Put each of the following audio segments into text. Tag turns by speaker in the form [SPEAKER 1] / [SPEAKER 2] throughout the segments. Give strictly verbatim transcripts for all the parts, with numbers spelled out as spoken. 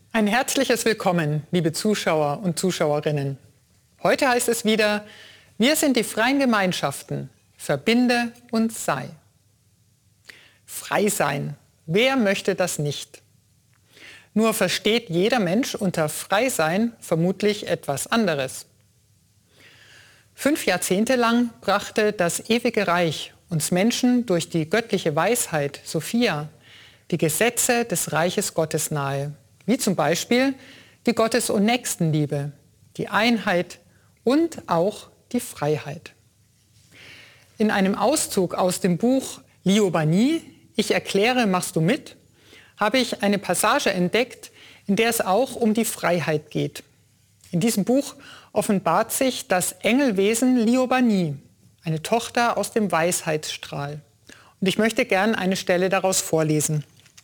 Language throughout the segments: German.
[SPEAKER 1] Ein herzliches Willkommen, liebe Zuschauer und Zuschauerinnen. Heute heißt es wieder, wir sind die freien Gemeinschaften, verbinde und sei. Frei sein, wer möchte das nicht? Nur versteht jeder Mensch unter frei sein vermutlich etwas anderes. Fünf Jahrzehnte lang brachte das ewige Reich uns Menschen durch die göttliche Weisheit, Sophia, die Gesetze des Reiches Gottes nahe. Wie zum Beispiel die Gottes- und Nächstenliebe, die Einheit und auch die Freiheit. In einem Auszug aus dem Buch Liobanie, Ich erkläre, machst du mit, habe ich eine Passage entdeckt, in der es auch um die Freiheit geht. In diesem Buch offenbart sich das Engelwesen Liobanie, eine Tochter aus dem Weisheitsstrahl. Und ich möchte gern eine Stelle daraus vorlesen.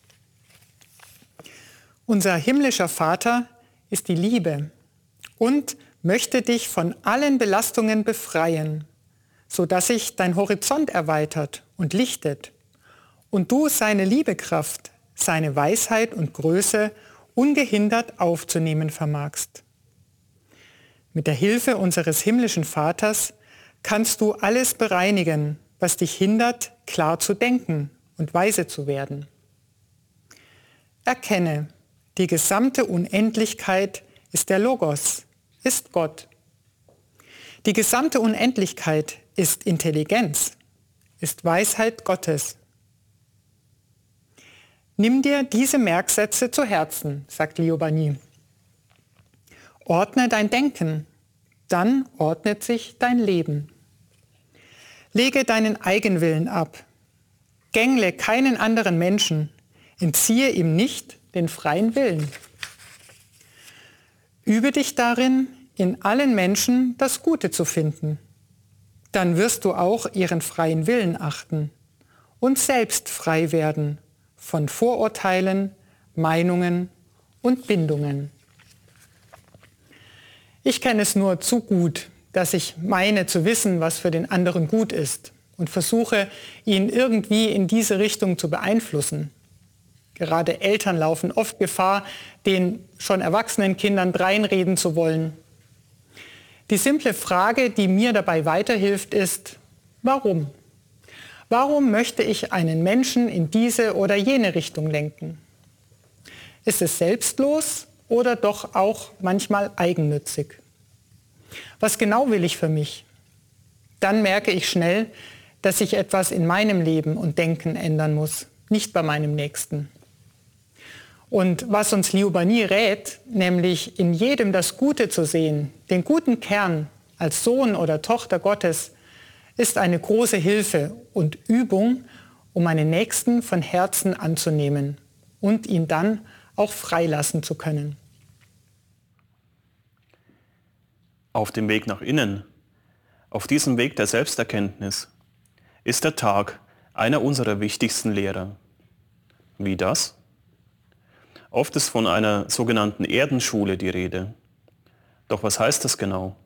[SPEAKER 1] Unser himmlischer Vater ist die Liebe und möchte dich von allen Belastungen befreien, sodass sich dein Horizont erweitert und lichtet und du seine Liebekraft, seine Weisheit und Größe ungehindert aufzunehmen vermagst. Mit der Hilfe unseres himmlischen Vaters kannst du alles bereinigen, was dich hindert, klar zu denken und weise zu werden. Erkenne, die gesamte Unendlichkeit ist der Logos, ist Gott. Die gesamte Unendlichkeit ist Intelligenz, ist Weisheit Gottes. Nimm dir diese Merksätze zu Herzen, sagt Liobanie. Ordne dein Denken, dann ordnet sich dein Leben. Lege deinen Eigenwillen ab. Gängle keinen anderen Menschen, entziehe ihm nicht den freien Willen. Übe dich darin, in allen Menschen das Gute zu finden. Dann wirst du auch ihren freien Willen achten und selbst frei werden von Vorurteilen, Meinungen und Bindungen. Ich kenne es nur zu gut, dass ich meine zu wissen, was für den anderen gut ist und versuche, ihn irgendwie in diese Richtung zu beeinflussen. Gerade Eltern laufen oft Gefahr, den schon erwachsenen Kindern dreinreden zu wollen. Die simple Frage, die mir dabei weiterhilft, ist, warum? Warum möchte ich einen Menschen in diese oder jene Richtung lenken? Ist es selbstlos oder doch auch manchmal eigennützig? Was genau will ich für mich? Dann merke ich schnell, dass sich etwas in meinem Leben und Denken ändern muss, nicht bei meinem Nächsten. Und was uns Liobanie rät, nämlich in jedem das Gute zu sehen, den guten Kern als Sohn oder Tochter Gottes, ist eine große Hilfe und Übung, um meinen Nächsten von Herzen anzunehmen und ihn dann auch freilassen zu können.
[SPEAKER 2] Auf dem Weg nach innen, auf diesem Weg der Selbsterkenntnis, ist der Tag einer unserer wichtigsten Lehrer. Wie das? Oft ist von einer sogenannten Erdenschule die Rede. Doch was heißt das genau?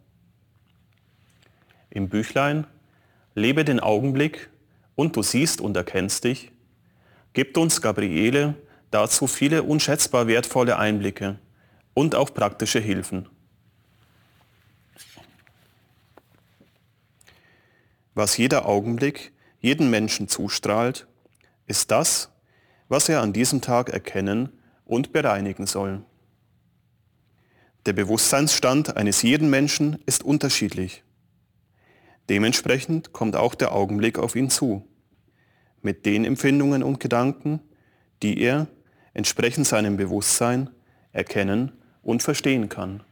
[SPEAKER 2] Im Büchlein Lebe den Augenblick und du siehst und erkennst dich, gibt uns Gabriele dazu viele unschätzbar wertvolle Einblicke und auch praktische Hilfen. Was jeder Augenblick jeden Menschen zustrahlt, ist das, was er an diesem Tag erkennen und bereinigen soll. Der Bewusstseinsstand eines jeden Menschen ist unterschiedlich. Dementsprechend kommt auch der Augenblick auf ihn zu, mit den Empfindungen und Gedanken, die er, entsprechend seinem Bewusstsein, erkennen und verstehen kann.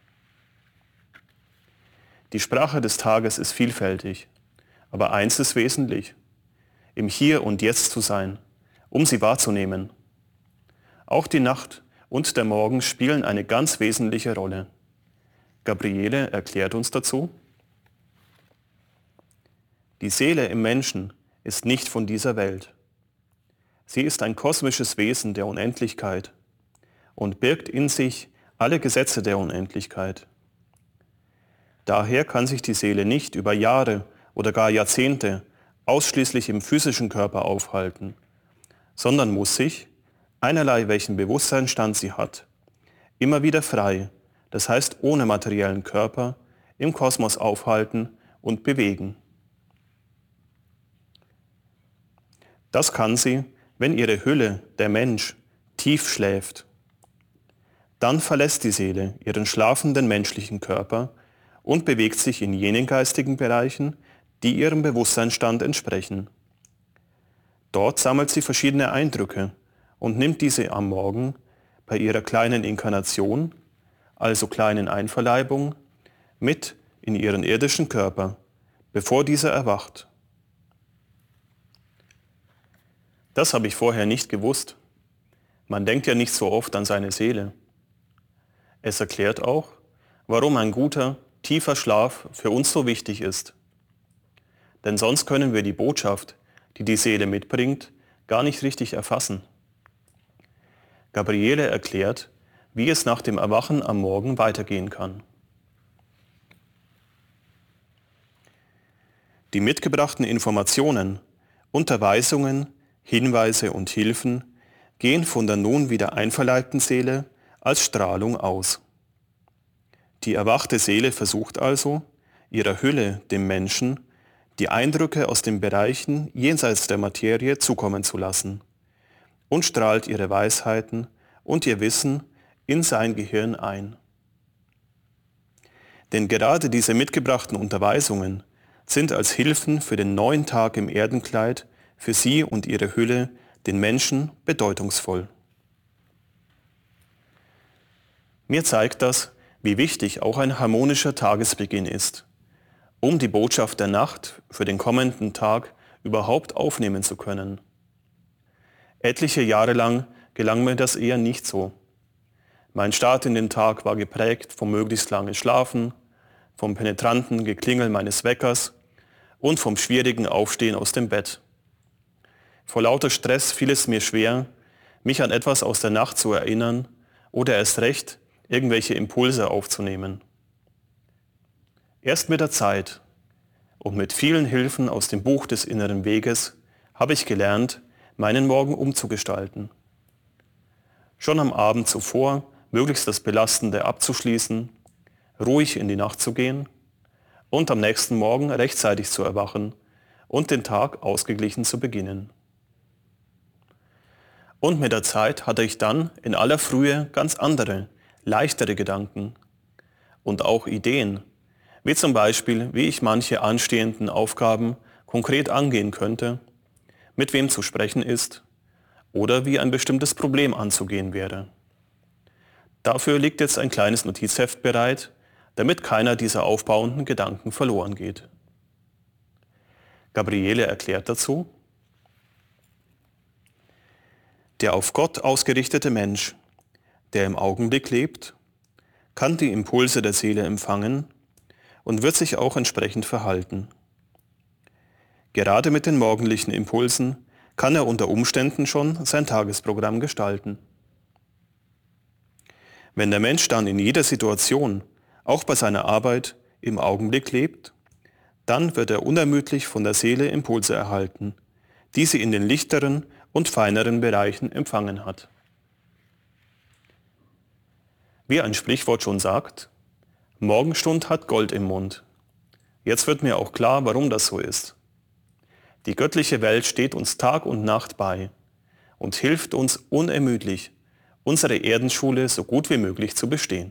[SPEAKER 2] Die Sprache des Tages ist vielfältig, aber eins ist wesentlich, im Hier und Jetzt zu sein, um sie wahrzunehmen. Auch die Nacht und der Morgen spielen eine ganz wesentliche Rolle. Gabriele erklärt uns dazu: Die Seele im Menschen ist nicht von dieser Welt. Sie ist ein kosmisches Wesen der Unendlichkeit und birgt in sich alle Gesetze der Unendlichkeit. Daher kann sich die Seele nicht über Jahre oder gar Jahrzehnte ausschließlich im physischen Körper aufhalten, sondern muss sich, einerlei welchen Bewusstseinsstand sie hat, immer wieder frei, das heißt ohne materiellen Körper, im Kosmos aufhalten und bewegen. Das kann sie, wenn ihre Hülle, der Mensch, tief schläft. Dann verlässt die Seele ihren schlafenden menschlichen Körper und bewegt sich in jenen geistigen Bereichen, die ihrem Bewusstseinsstand entsprechen. Dort sammelt sie verschiedene Eindrücke und nimmt diese am Morgen bei ihrer kleinen Inkarnation, also kleinen Einverleibung, mit in ihren irdischen Körper, bevor dieser erwacht. Das habe ich vorher nicht gewusst. Man denkt ja nicht so oft an seine Seele. Es erklärt auch, warum ein guter, tiefer Schlaf für uns so wichtig ist. Denn sonst können wir die Botschaft, die die Seele mitbringt, gar nicht richtig erfassen. Gabriele erklärt, wie es nach dem Erwachen am Morgen weitergehen kann. Die mitgebrachten Informationen, Unterweisungen, Hinweise und Hilfen gehen von der nun wieder einverleibten Seele als Strahlung aus. Die erwachte Seele versucht also, ihrer Hülle, dem Menschen, die Eindrücke aus den Bereichen jenseits der Materie zukommen zu lassen und strahlt ihre Weisheiten und ihr Wissen in sein Gehirn ein. Denn gerade diese mitgebrachten Unterweisungen sind als Hilfen für den neuen Tag im Erdenkleid für sie und ihre Hülle, den Menschen, bedeutungsvoll. Mir zeigt das, wie wichtig auch ein harmonischer Tagesbeginn ist, um die Botschaft der Nacht für den kommenden Tag überhaupt aufnehmen zu können. Etliche Jahre lang gelang mir das eher nicht so. Mein Start in den Tag war geprägt vom möglichst langen Schlafen, vom penetranten Geklingel meines Weckers und vom schwierigen Aufstehen aus dem Bett. Vor lauter Stress fiel es mir schwer, mich an etwas aus der Nacht zu erinnern oder erst recht, irgendwelche Impulse aufzunehmen. Erst mit der Zeit und mit vielen Hilfen aus dem Buch des inneren Weges habe ich gelernt, meinen Morgen umzugestalten. Schon am Abend zuvor möglichst das Belastende abzuschließen, ruhig in die Nacht zu gehen und am nächsten Morgen rechtzeitig zu erwachen und den Tag ausgeglichen zu beginnen. Und mit der Zeit hatte ich dann in aller Frühe ganz andere, leichtere Gedanken und auch Ideen, wie zum Beispiel, wie ich manche anstehenden Aufgaben konkret angehen könnte, mit wem zu sprechen ist oder wie ein bestimmtes Problem anzugehen wäre. Dafür liegt jetzt ein kleines Notizheft bereit, damit keiner dieser aufbauenden Gedanken verloren geht. Gabriele erklärt dazu: Der auf Gott ausgerichtete Mensch, der im Augenblick lebt, kann die Impulse der Seele empfangen und wird sich auch entsprechend verhalten. Gerade mit den morgendlichen Impulsen kann er unter Umständen schon sein Tagesprogramm gestalten. Wenn der Mensch dann in jeder Situation, auch bei seiner Arbeit, im Augenblick lebt, dann wird er unermüdlich von der Seele Impulse erhalten, die sie in den lichteren und feineren Bereichen empfangen hat. Wie ein Sprichwort schon sagt, Morgenstund hat Gold im Mund. Jetzt wird mir auch klar, warum das so ist. Die göttliche Welt steht uns Tag und Nacht bei und hilft uns unermüdlich, unsere Erdenschule so gut wie möglich zu bestehen.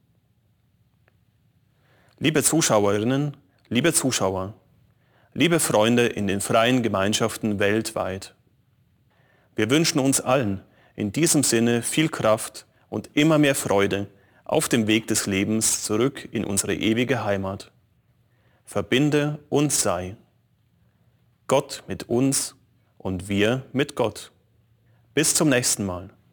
[SPEAKER 2] Liebe Zuschauerinnen, liebe Zuschauer, liebe Freunde in den freien Gemeinschaften weltweit, wir wünschen uns allen in diesem Sinne viel Kraft und immer mehr Freude auf dem Weg des Lebens zurück in unsere ewige Heimat. Verbinde und sei. Gott mit uns und wir mit Gott. Bis zum nächsten Mal.